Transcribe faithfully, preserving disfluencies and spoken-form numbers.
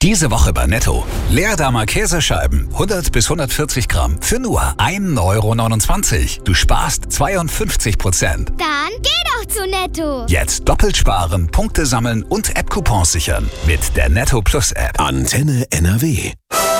Diese Woche bei Netto. Leerdammer Käsescheiben, hundert bis hundertvierzig Gramm, für nur ein Euro neunundzwanzig. Du sparst zweiundfünfzig Prozent. Dann geh doch zu Netto. Jetzt doppelt sparen, Punkte sammeln und App-Coupons sichern. Mit der Netto Plus App. Antenne N R W.